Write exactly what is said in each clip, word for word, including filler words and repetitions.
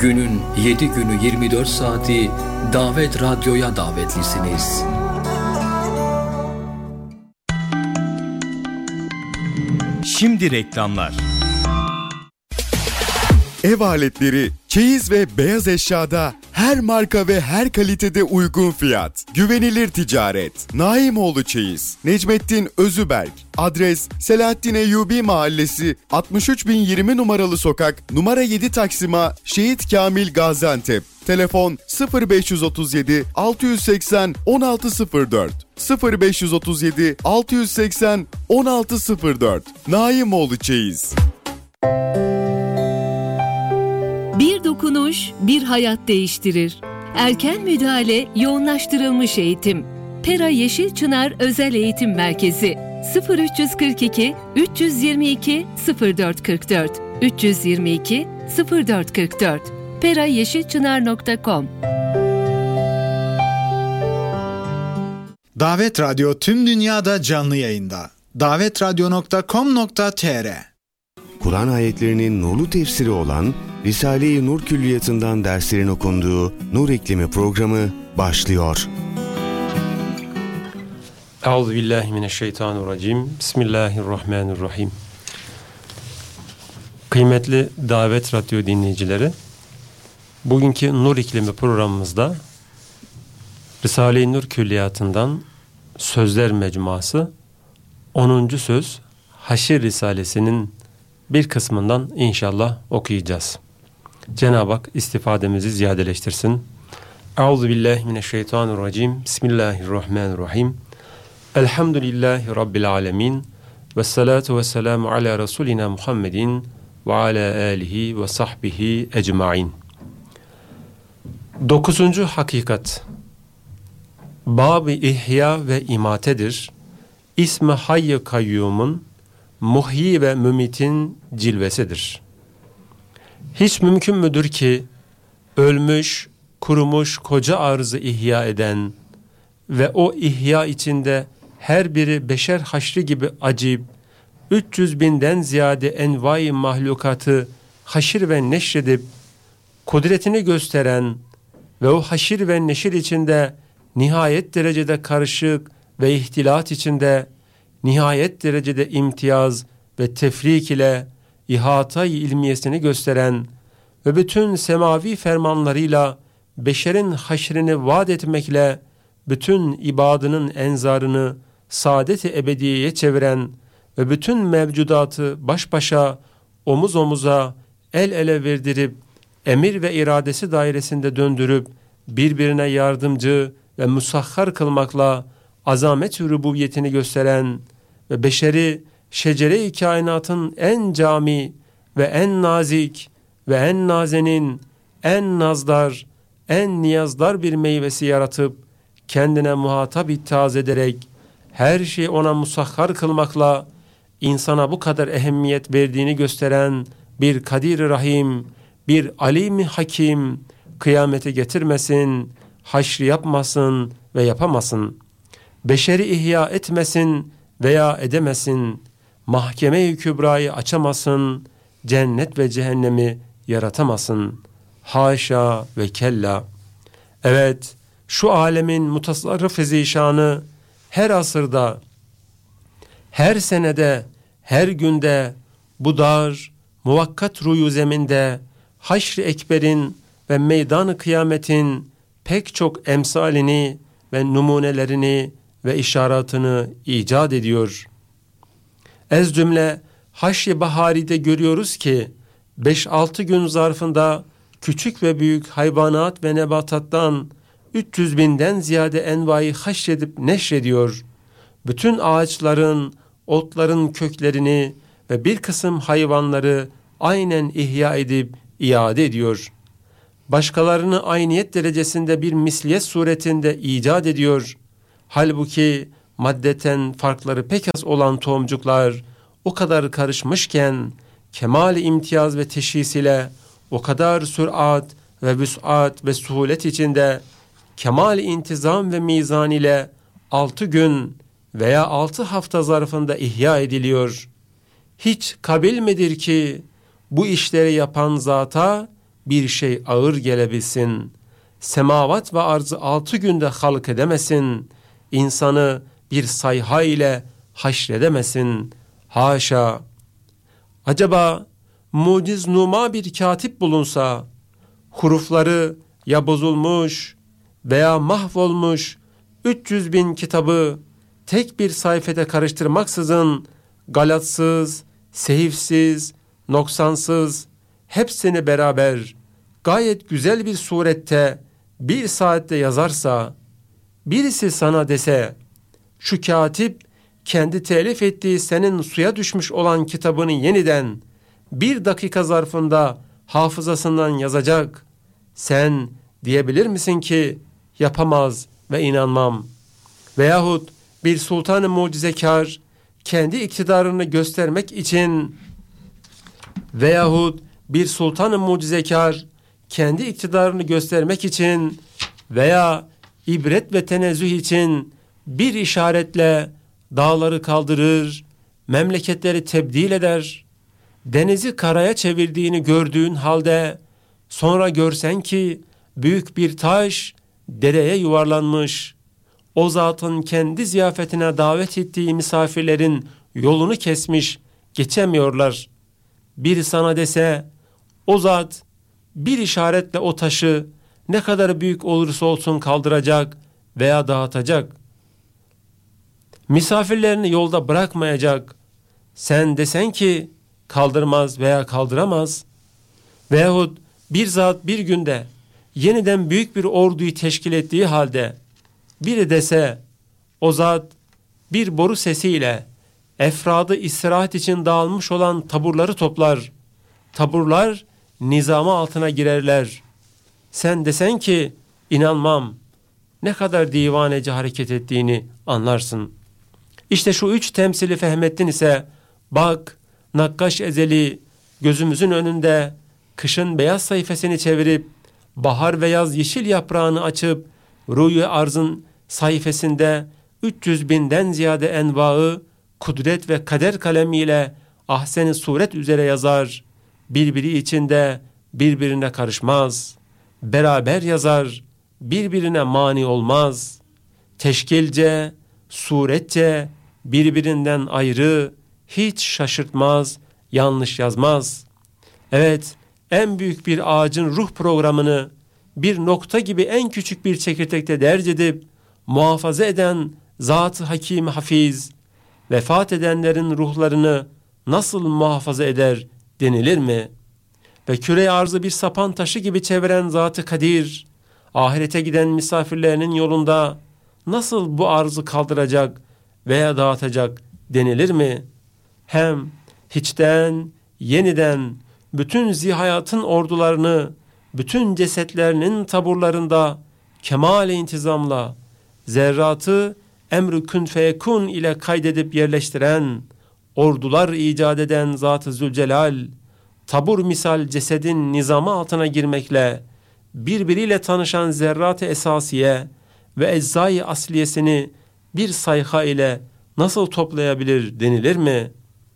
Günün yedi günü yirmi dört saati Davet Radyo'ya davetlisiniz. Şimdi reklamlar. Ev aletleri, çeyiz ve beyaz eşyada her marka ve her kalitede uygun fiyat. Güvenilir ticaret. Naimoğlu Çeyiz. Necmettin Özüberk. Adres Selahattin Eyyubi Mahallesi, altmış üç bin yirmi numaralı sokak, numara yedi Taksim'a, Şehit Kamil Gaziantep. Telefon sıfır beş otuz yedi altı yüz seksen on altı sıfır dört sıfır beş otuz yedi altı yüz seksen on altı sıfır dört. Naimoğlu Çeyiz. Bir dokunuş, bir hayat değiştirir. Erken müdahale, yoğunlaştırılmış eğitim. Pera Yeşilçınar Özel Eğitim Merkezi sıfır üç kırk iki üç yüz yirmi iki sıfır dört kırk dört üç yüz yirmi iki sıfır dört kırk dört pera yeşilçınar nokta com. Davet Radyo tüm dünyada canlı yayında. davet radyo nokta com nokta tr. Kur'an ayetlerinin nurlu tefsiri olan Risale-i Nur Külliyatı'ndan derslerin okunduğu Nur İklimi programı başlıyor. Euzubillahimineşşeytanirracim. Bismillahirrahmanirrahim. Kıymetli Davet Radyo dinleyicileri, bugünkü Nur İklimi programımızda Risale-i Nur Külliyatı'ndan Sözler Mecmuası onuncu söz Haşr Risalesi'nin bir kısmından inşallah okuyacağız. Cenab-ı Hak istifademizi ziyadeleştirsin. Euzubillahimineşşeytanirracim. Bismillahirrahmanirrahim. Elhamdülillahi Rabbil alemin. Ve salatu ve selamu ala Resulina Muhammedin ve ala alihi ve sahbihi ecmain. Dokuzuncu hakikat. Bab-ı İhya ve İmate'dir. İsmi Hayy-i Kayyum'un muhyi ve mümitin cilvesidir. Hiç mümkün müdür ki ölmüş, kurumuş koca arzı ihya eden ve o ihya içinde her biri beşer haşri gibi acib, üç yüz binden ziyade envai mahlukatı haşir ve neşredip kudretini gösteren ve o haşir ve neşir içinde nihayet derecede karışık ve ihtilat içinde nihayet derecede imtiyaz ve tefrik ile ihata-i ilmiyesini gösteren ve bütün semavi fermanlarıyla beşerin haşrini vaat etmekle bütün ibadının enzarını saadet-i ebediyeye çeviren ve bütün mevcudatı baş başa, omuz omuza, el ele verdirip emir ve iradesi dairesinde döndürüp birbirine yardımcı ve musahhar kılmakla azamet-i rububiyetini gösteren ve beşeri şecere-i kainatın en cami ve en nazik ve en nazenin, en nazdar, en niyazdar bir meyvesi yaratıp kendine muhatap ittihaz ederek her şeyi ona musahhar kılmakla insana bu kadar ehemmiyet verdiğini gösteren bir Kadir-i Rahim, bir Alim-i Hakim kıyamete getirmesin, haşri yapmasın ve yapamasın. Beşeri ihya etmesin veya edemesin. Mahkeme-i Kübra'yı açamasın. Cennet ve cehennemi yaratamasın. Haşa ve kella. Evet, şu alemin mutasarrıf-ı zişanı her asırda, her senede, her günde, bu dar, muvakkat ruyu zeminde, haşr-ı ekberin ve meydan-ı kıyametin pek çok emsalini ve numunelerini ve işaretini icat ediyor. Ez cümle Haşr-ı Bahari'de görüyoruz ki beş altı gün zarfında küçük ve büyük hayvanat ve nebatattan üç yüz binden ziyade envai haşredip neşrediyor. Bütün ağaçların, otların köklerini ve bir kısım hayvanları aynen ihya edip iade ediyor. Başkalarını ayniyet derecesinde bir misliyet suretinde icat ediyor. Halbuki maddeten farkları pek az olan tohumcuklar o kadar karışmışken kemal-i imtiyaz ve teşhis ile o kadar sürat ve vüs'at ve suhulet içinde kemal-i intizam ve mizan ile altı gün veya altı hafta zarfında ihya ediliyor. Hiç kabil midir ki bu işleri yapan zata bir şey ağır gelebilsin. Semavat ve arzı altı günde halk edemesin. İnsanı bir sayha ile haşredemesin. Haşa! Acaba muciz numa bir katip bulunsa, hurufları ya bozulmuş veya mahvolmuş üç yüz bin kitabı tek bir sayfada karıştırmaksızın galatsız, sehifsiz, noksansız hepsini beraber gayet güzel bir surette bir saatte yazarsa, birisi sana dese, şu katip kendi telif ettiği senin suya düşmüş olan kitabını yeniden bir dakika zarfında hafızasından yazacak, sen diyebilir misin ki yapamaz ve inanmam? Veyahut bir sultan-ı mucizekar kendi iktidarını göstermek için veyahut bir sultan-ı mucizekar kendi iktidarını göstermek için veya ibret ve tenezzüh için bir işaretle dağları kaldırır, memleketleri tebdil eder, denizi karaya çevirdiğini gördüğün halde sonra görsen ki büyük bir taş dereye yuvarlanmış, o zatın kendi ziyafetine davet ettiği misafirlerin yolunu kesmiş, geçemiyorlar. Biri sana dese, o zat bir işaretle o taşı ne kadar büyük olursa olsun kaldıracak veya dağıtacak. Misafirlerini yolda bırakmayacak. Sen desen ki kaldırmaz veya kaldıramaz. Veyahut bir zat bir günde yeniden büyük bir orduyu teşkil ettiği halde biri dese, o zat bir boru sesiyle efradı istirahat için dağılmış olan taburları toplar. Taburlar nizamı altına girerler. Sen desen ki inanmam, ne kadar divanece hareket ettiğini anlarsın. İşte şu üç temsili fehmettin ise bak, nakkaş ezeli gözümüzün önünde kışın beyaz sayfasını çevirip bahar ve yaz yeşil yaprağını açıp ruh-u arzın sayfasında üç yüz binden ziyade envaı kudret ve kader kalemiyle ahsen-i suret üzere yazar. Birbiri içinde birbirine karışmaz. Beraber yazar, birbirine mani olmaz. Teşkilce, suretçe birbirinden ayrı, hiç şaşırtmaz, yanlış yazmaz. Evet, en büyük bir ağacın ruh programını bir nokta gibi en küçük bir çekirdekte derc edip muhafaza eden Zat-ı Hakim Hafiz, vefat edenlerin ruhlarını nasıl muhafaza eder denilir mi? Ve küre arzı bir sapan taşı gibi çeviren Zat-ı Kadir, ahirete giden misafirlerinin yolunda nasıl bu arzı kaldıracak veya dağıtacak denilir mi? Hem hiçten, yeniden bütün zihayatın ordularını, bütün cesetlerinin taburlarında kemal-i intizamla, zerratı emr-i kün feyekun ile kaydedip yerleştiren, ordular icat eden Zat-ı Zülcelal, tabur misal cesedin nizamı altına girmekle, birbiriyle tanışan zerrat-ı esasiye ve eczai asliyesini bir sayha ile nasıl toplayabilir denilir mi?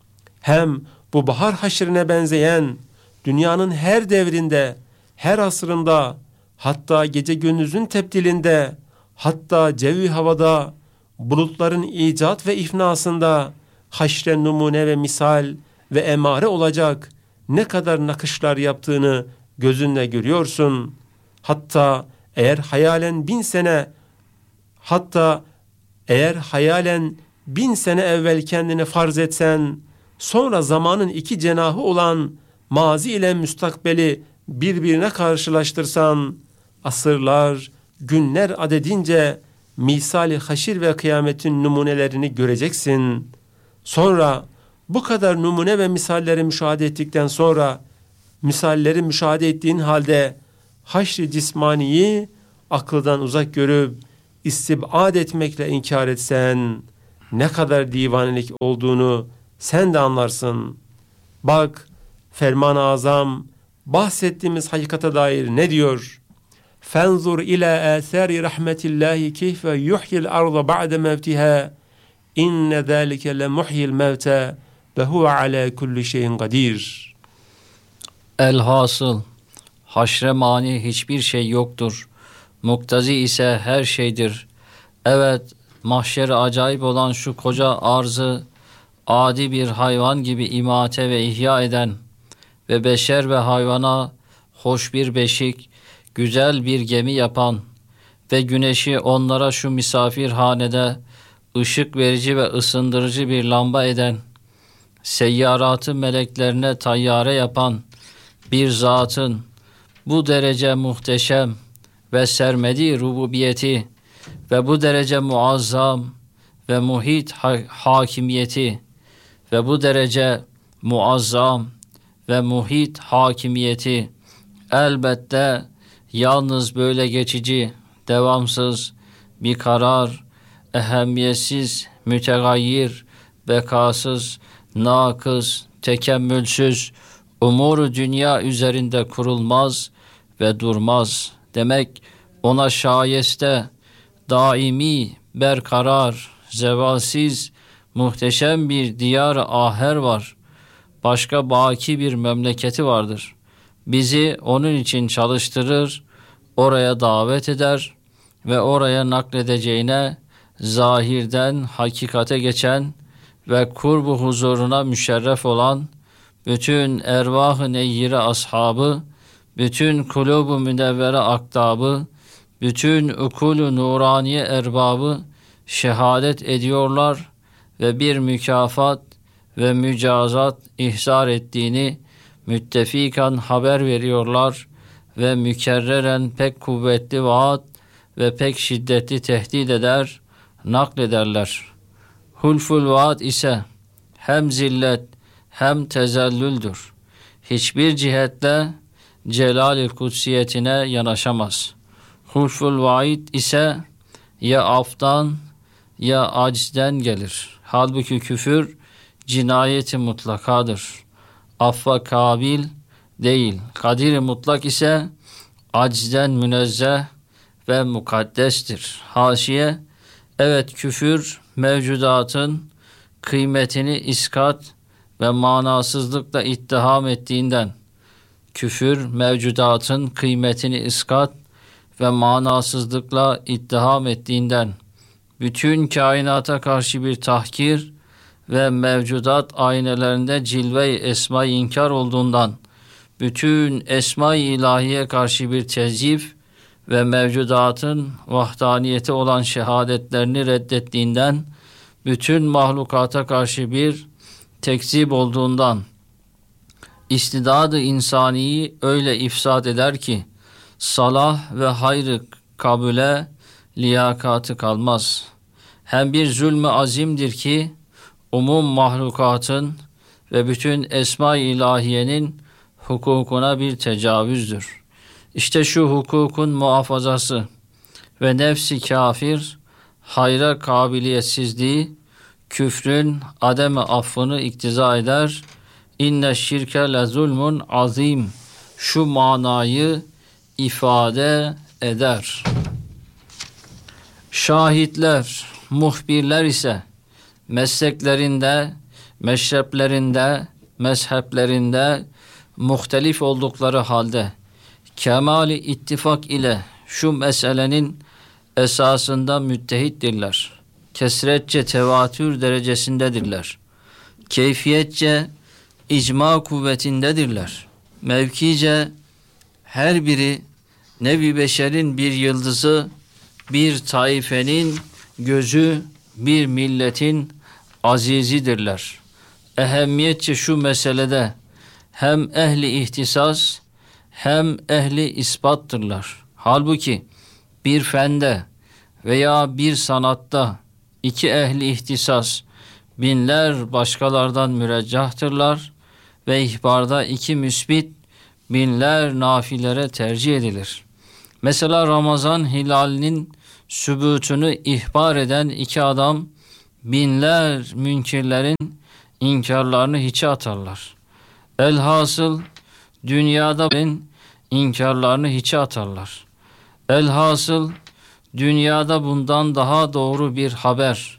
Hem bu bahar haşrine benzeyen, dünyanın her devrinde, her asrında, hatta gece gündüzün tebdilinde, hatta cevi havada, bulutların icat ve ifnasında, haşre numune ve misal ve emare olacak ne kadar nakışlar yaptığını gözünle görüyorsun. Hatta eğer hayalen bin sene, hatta eğer hayalen bin sene evvel kendini farz etsen, sonra zamanın iki cenahı olan mazi ile müstakbeli birbirine karşılaştırsan, asırlar, günler adedince misali haşir ve kıyametin numunelerini göreceksin. Sonra bu kadar numune ve misalleri müşahede ettikten sonra, misalleri müşahede ettiğin halde haşr-i cismaniyi akıldan uzak görüp istibad etmekle inkar etsen, ne kadar divanelik olduğunu sen de anlarsın. Bak, Ferman-ı Azam bahsettiğimiz hakikate dair ne diyor? فَانْظُرْ إِلَى آثَارِ رَحْمَةِ اللّٰهِ كَيْفَ يُحْيِ الْأَرْضَ بَعْدَ مَوْتِهَا اِنَّ ذَٰلِكَ لَمُحْيِ الْمَوْتَى وَهُوَ عَلَى كُلِّ شَيْءٍ قَدِيرٌ. Elhasıl Haşre mani hiçbir şey yoktur. Muktazi ise her şeydir. Evet, mahşeri acayip olan şu koca arzı adi bir hayvan gibi imate ve ihya eden ve beşer ve hayvana hoş bir beşik, güzel bir gemi yapan ve güneşi onlara şu misafirhanede ışık verici ve ısındırıcı bir lamba eden, seyyaratı meleklerine tayyare yapan bir zatın bu derece muhteşem ve sermedi rububiyeti ve bu derece muazzam ve muhit ha- hakimiyeti ve bu derece muazzam ve muhit hakimiyeti elbette yalnız böyle geçici, devamsız bir karar, ehemmiyetsiz, mütegayyir, bekasız, nakıs, tekemmülsüz, umuru dünya üzerinde kurulmaz ve durmaz. Demek ona şayeste, daimi, berkarar, zevalsiz, muhteşem bir diyar-ı aher var. Başka baki bir memleketi vardır. Bizi onun için çalıştırır, oraya davet eder ve oraya nakledeceğine zahirden hakikate geçen ve kurbu huzuruna müşerref olan bütün ervah-ı neyyire ashabı, bütün kulub-u münevvere aktabı, bütün ukul-u nuraniye erbabı şehadet ediyorlar ve bir mükafat ve mücazat ihzar ettiğini müttefikan haber veriyorlar ve mükerreren pek kuvvetli vaat ve pek şiddetli tehdit eder, naklederler. Hulful vaat ise hem zillet hem tezellüldür. Hiçbir cihetle celal-i kutsiyetine yanaşamaz. Hulful vaid ise ya aftan ya acizden gelir. Halbuki küfür cinayeti mutlakadır. Affa kabil değil. Kadir-i mutlak ise acizden münezzeh ve mukaddestir. Haşiye, evet küfür mevcudatın kıymetini iskat ve manasızlıkla ittiham ettiğinden, küfür mevcudatın kıymetini iskat ve manasızlıkla ittiham ettiğinden, bütün kainata karşı bir tahkir ve mevcudat aynelerinde cilve-i esma-i inkar olduğundan, bütün esma-i ilahiye karşı bir tezif ve mevcudatın vahdaniyeti olan şehadetlerini reddettiğinden, bütün mahlukata karşı bir tekzip olduğundan, istidadı insaniyi öyle ifsad eder ki, salah ve hayrı kabule liyakatı kalmaz. Hem bir zulmü azimdir ki, umum mahlukatın ve bütün esma-i ilahiyenin hukukuna bir tecavüzdür. İşte şu hukukun muhafazası ve nefsi kafir, hayra kabiliyetsizliği, küfrün adem-i affını iktiza eder. İnne şirke le zulmun azim, şu manayı ifade eder. Şahitler, muhbirler ise mesleklerinde, meşreplerinde, mezheplerinde muhtelif oldukları halde kemali ittifak ile şu meselenin esasında müttehittirler. Kesretçe tevatür derecesindedirler. Keyfiyetçe icma kuvvetindedirler. Mevkice her biri nevi beşerin bir yıldızı, bir taifenin gözü, bir milletin azizidirler. Ehemmiyetçe şu meselede hem ehli ihtisas hem ehli ispattırlar. Halbuki bir fende veya bir sanatta iki ehli ihtisas binler başkalardan müreccahtırlar ve ihbarda iki müsbit binler nafilere tercih edilir. Mesela Ramazan hilalinin sübutunu ihbar eden iki adam binler münkirlerin inkarlarını hiçe atarlar. Elhasıl dünyada inkarlarını hiçe atarlar. Elhasıl dünyada bundan daha doğru bir haber